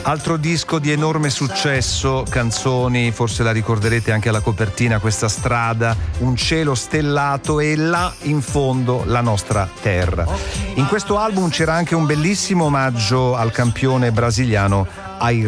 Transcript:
Altro disco di enorme successo, canzoni, forse la ricorderete anche alla copertina, questa strada, un cielo stellato e là in fondo la nostra terra. In questo album c'era anche un bellissimo omaggio al campione brasiliano